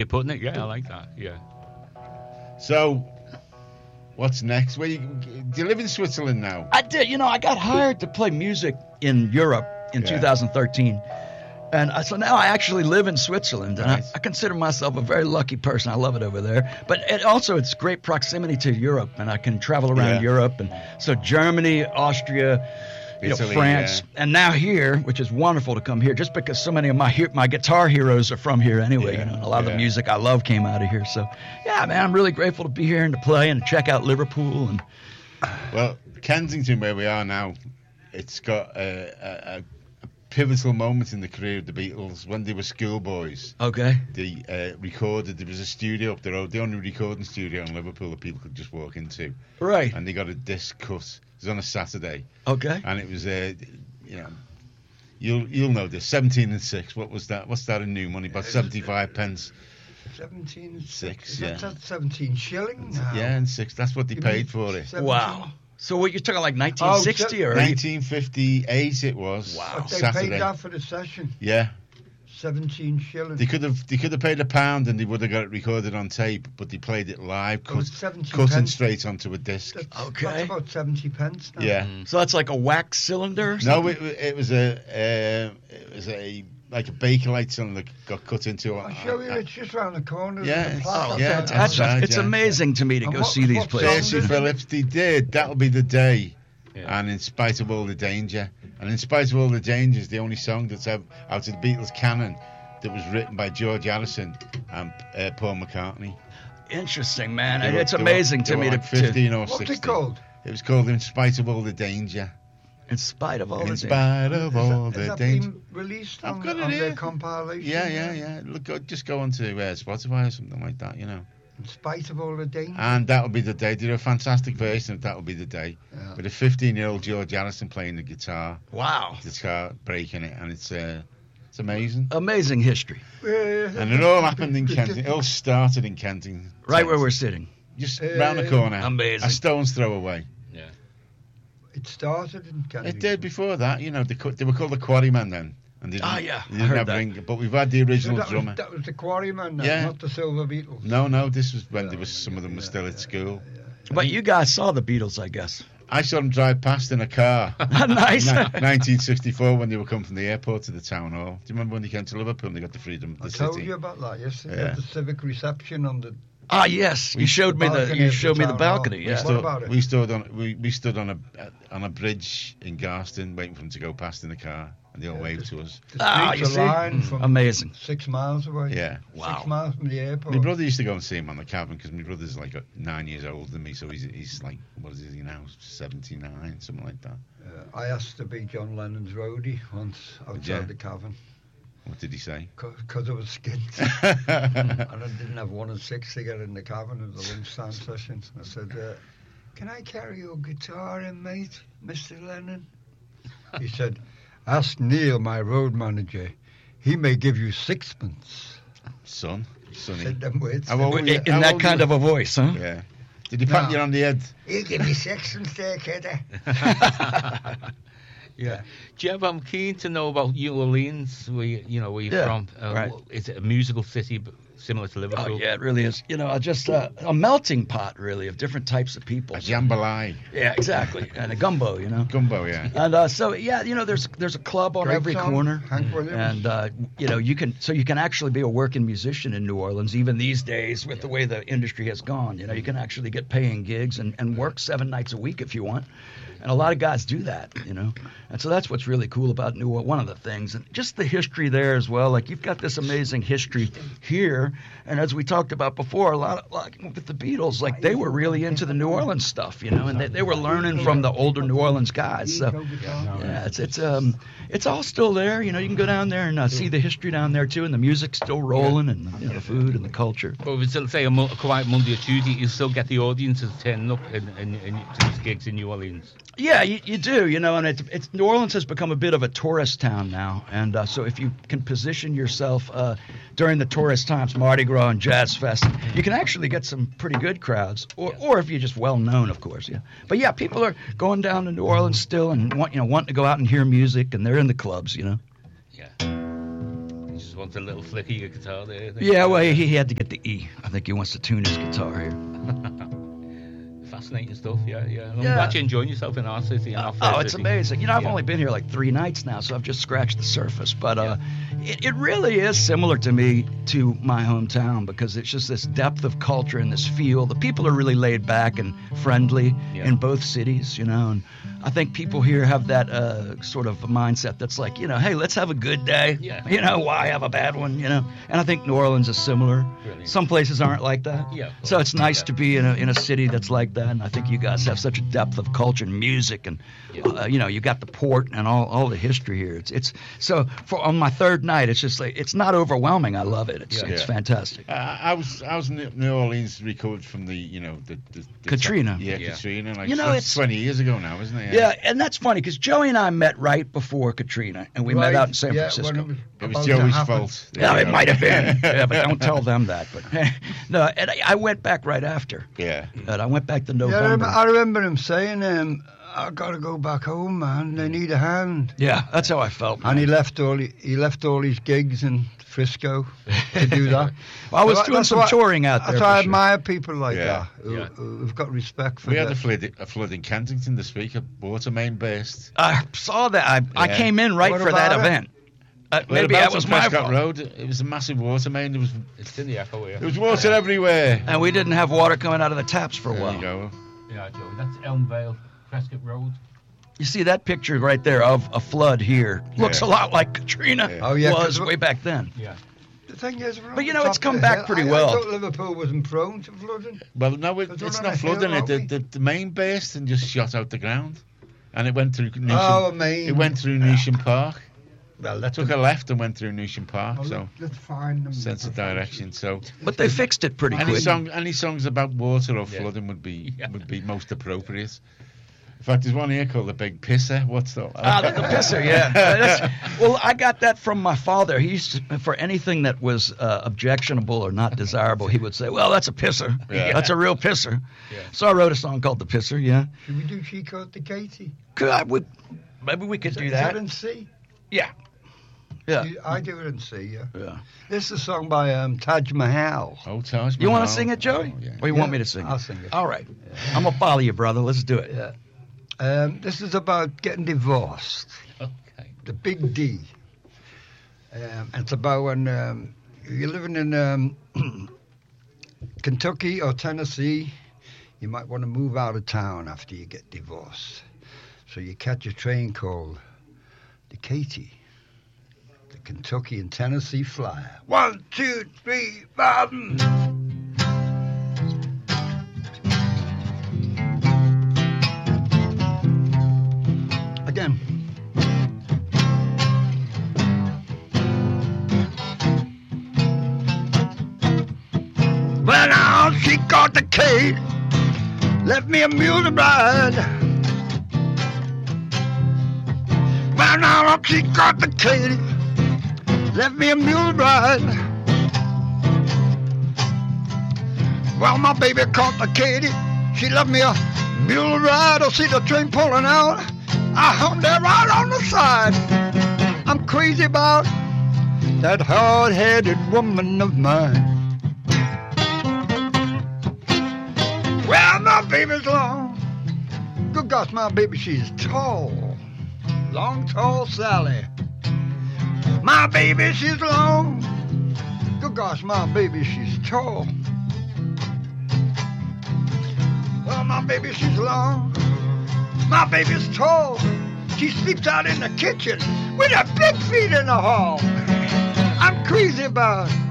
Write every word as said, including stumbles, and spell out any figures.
of putting it. Yeah, I like that. Yeah. So, what's next? Where you, do you live in Switzerland now? I did. You know, I got hired to play music in Europe in Yeah. two thousand thirteen. And uh, so now I actually live in Switzerland, and Nice. I, I consider myself a very lucky person. I love it over there. But it also, it's great proximity to Europe, and I can travel around Yeah. Europe. And so Germany, Austria, you know, Italy, France, yeah. and now here, which is wonderful to come here, just because so many of my he- my guitar heroes are from here anyway. Yeah, You know, and a lot of yeah. the music I love came out of here. So, yeah, man, I'm really grateful to be here and to play and to check out Liverpool. And Well, Kensington, where we are now, it's got a, a, a pivotal moment in the career of the Beatles. When they were schoolboys, okay, they uh, recorded. There was a studio up the road, the only recording studio in Liverpool that people could just walk into, right, and they got a disc cut. It was on a Saturday, okay. and it was, uh, you know, you'll you'll know this. Seventeen and six. What was that? What's that in new money? About seventy-five pence. seventeen and Six, six. yeah. That's at seventeen shilling now. Yeah, and six. That's what they You mean paid for it. seventeen? Wow. So what you're talking like nineteen sixty Oh, or nineteen fifty-eight it was. Wow. But they Saturday. paid that for the session. Yeah. seventeen shillings. They could have they could have paid a pound and they would have got it recorded on tape, but they played it live, It cut, was seventy cutting pence. straight onto a disc. That's, Okay. That's about seventy pence now. Yeah. So that's like a wax cylinder or No, something? it, it was a uh, it was a like a Bakelite cylinder that got cut into. I'll show you. It's just round the corner. Yeah, There's a it's- plaque Oh, up yeah, there. that's fantastic. right, It's yeah. amazing to me to And go what- see these what places. Percy song Phillips, they did. That'll be the day. Yeah. And in spite of all the danger, and in spite of all the danger, is the only song that's out, out of the Beatles canon that was written by George Harrison and uh, Paul McCartney. Interesting, man. They were- It's they were- amazing they to were me like to, to, fifteen or What's sixteen. it called? It was called In Spite of All the Danger. in spite of all In the spite of all Has the that danger. been released I've on, got it on their here. compilation? Yeah, yeah, yeah. Look, go, just go onto uh, Spotify or something like that, you know. In spite of all the danger. And That'll Be the Day. They did a fantastic version of That'll Be the Day Yeah. with a fifteen-year-old George Harrison playing the guitar, Wow. the guitar breaking it, and it's uh, it's amazing. Amazing history. And it all happened in Kensington. It all started in Kensington. Right where we're sitting. Just Uh, round the corner. Amazing. A stone's throw away. Yeah. It started in Kensington. It did before that, you know. They, co- they were called the Quarrymen then. And they Ah, didn't- yeah, they I didn't heard have that. ring- but we've had the So original that, was, drummer. that was the Quarrymen then, Yeah. not the Silver Beatles. No, no, this was when Yeah, there was some of them were yeah, still yeah, at school. But you guys saw the Beatles, I guess. I saw them drive past in a car. Nice. Ni- nineteen sixty-four when they were coming from the airport to the town hall. Do you remember when they came to Liverpool and they got the freedom of I the told city? you about that yesterday. Yeah. At the civic reception on the. Ah, yes. You We- showed me the balcony you of the showed me the town hall. balcony. We Yeah. What stood, about it? we stood on we, we stood on a on a bridge in Garston waiting for them to go past in the car and they all Yeah, waved the- to us. The Ah, streets you are see? lined from Amazing. six miles away. Yeah. Wow. Six miles from the airport. My brother used to go and see him on the cabin because my brother's like uh, nine years older than me, so he's he's like what is he now, seventy-nine, something like that. Uh, I asked to be John Lennon's roadie once outside Yeah. the cavern What did he say? because I was skint. And I didn't have one and six to get in the cabin of the lunchtime session. I said, uh, "Can I carry your guitar in, mate, Mister Lennon?" He said, "Ask Neil, my road manager. He may give you sixpence." Son, sonny. Said them words. How old were In, you? in How that old kind were of a voice, huh? you? Yeah. Did he pat No. you on the head? He'll give you sixpence there, kidder. Yeah. Jeff, I'm keen to know about New Orleans. Where you, you know where you're Yeah, from? Uh, right. wh- Is it a musical city b- similar to Liverpool? Oh, yeah, it really is. You know, I just uh, a melting pot, really, of different types of people. A jambalaya. Yeah, exactly. And a gumbo, you know. Gumbo, yeah. And uh, so, yeah, you know, there's there's a club on Great every song, corner. Hank Williams. And, uh, you know, you can, so you can actually be a working musician in New Orleans, even these days with the way the industry has gone. You know, you can actually get paying gigs and, and work seven nights a week if you want. And a lot of guys do that, you know. And so that's what's really cool about New Orleans, one of the things. And just the history there as well. Like, you've got this amazing history here. And as we talked about before, a lot of, like, with the Beatles, like, they were really into the New Orleans stuff, you know. And they, they were learning from the older New Orleans guys. So, yeah, it's it's um it's all still there. You know, you can go down there and uh, see the history down there, too. And the music's still rolling and, you know, the food and the culture. But if it's, let's say, a, mo- a quiet Monday or Tuesday, you still get the audiences turning up in, in, in, to these gigs in New Orleans. Yeah, you, you do, you know, and it's, it's New Orleans has become a bit of a tourist town now, and uh, so if you can position yourself uh, during the tourist times, Mardi Gras and Jazz Fest, you can actually get some pretty good crowds, or, or if you're just well known, of course, yeah. But yeah, people are going down to New Orleans still and want, you know, wanting to go out and hear music, and they're in the clubs, you know. Yeah. Just wants a little flick of your guitar there. I think. Yeah, well, he, he had to get the E. I think he wants to tune his guitar here. Fascinating stuff, yeah, yeah. I'm Yeah. glad you're enjoying yourself in our city. And our fair Oh, it's city. amazing. You know, I've Yeah. only been here like three nights now, so I've just scratched the surface. But uh, it, it really is similar to me, to my hometown, because it's just this depth of culture and this feel. The people are really laid back and friendly Yeah. in both cities, you know. And I think people here have that uh, sort of mindset that's like, you know, hey, let's have a good day. Yeah. You know, why have a bad one, you know? And I think New Orleans is similar. Brilliant. Some places aren't like that. Yeah, of So course. it's nice Yeah. to be in a, in a city that's like that. And I think you guys have such a depth of culture and music, and Yeah. uh, you know, you got the port and all, all the history here. It's it's so for on my third night, it's just like it's not overwhelming. I love it. It's Yeah. it's Yeah. fantastic. Uh, I was I was in New Orleans recovered from the you know the, the, the Katrina. yeah, Yeah. Katrina like You know, that's it's- twenty years ago now, isn't it? Yeah, and that's funny because Joey and I met right before Katrina, and we met Right, out in San yeah, Francisco. when It was about to Joey's happen. fault. There Yeah, you it go. might have been. Yeah, but don't tell them that. But no, and I, I went back right after. Yeah. And I went back to Yeah, I, November. remember, I remember him saying, um, I got to go back home, man. They need a hand. Yeah, that's how I felt. And he left all he, he left all his gigs in Frisco to do that. Well, I was So doing that's some why- touring out there. That's for why I sure. admire people like Yeah. that who, Yeah. who've got respect for We had that. a flood, a flood in Kensington this week. A water main burst. I saw that. I, I Yeah. came in right What for that about it? event. Uh, Well, maybe about that on was my Prescott fault. Road. It was a massive water main. There was It's in the echo here. there was water everywhere. And we didn't have water coming out of the taps for a There while. you go. Yeah, Joey. That's Elm Vale, Prescott Road. You see that picture right there of a flood here? Looks Yeah. a lot like Katrina Yeah. Oh, yeah, was 'cause- way back then. Yeah. The thing is, we're on But you the know, it's top come of the back hill. pretty I, well. I thought Liverpool wasn't prone to flooding. Well, no, it, Because we're it's on not a hill, flooding. It aren't the, we? the, the main burst and just shot out the ground, and it went through. Newsham, Oh, main. It went through Newsham Park. Well, that's Took a left and went through Newsham Park. Well, So let's find them. sense of direction. So But they fixed it pretty any quick. song, any songs about water or Yeah. flooding would be Yeah. would be most appropriate. In fact, there's one here called the Big Pisser. What's that? Ah, the, the pisser, yeah. That's- well, I got that from my father. He used to, for anything that was uh, objectionable or not desirable, he would say, "Well, that's a pisser. Yeah. That's a real pisser." Yeah. So I wrote a song called "The Pisser." Yeah, Should we do She Caught the Katie? could I would maybe we could Is do is that. in C? Yeah, yeah, You- I do it in C, yeah. yeah. This is a song by um, Taj Mahal. Oh, Taj You want Mahal. to sing it, Joey? Oh, yeah. Or you Yeah, want me to sing it? I'll sing it. All right. I'm gonna follow you, brother. Let's do it. Yeah. Um, this is about getting divorced. Okay. The big D. Um, it's about when um, you're living in um, Kentucky or Tennessee, you might want to move out of town after you get divorced. So you catch a train called the Katy, the Kentucky and Tennessee Flyer. One, two, three, five. Again. Well, now she caught the Kate, left me a mule to ride. Well, now she caught the Kate, left me a mule to ride. Well, my baby caught the Katy, she left me a mule to ride. I see the train pulling out, I hung there right on the side. I'm crazy about that hard-headed woman of mine. Well, my baby's long. Good gosh, my baby, she's tall. Long, tall Sally. My baby, she's long. Good gosh, my baby, she's tall. Well, my baby, she's long. My baby's tall. She sleeps out in the kitchen with her big feet in the hall. I'm crazy about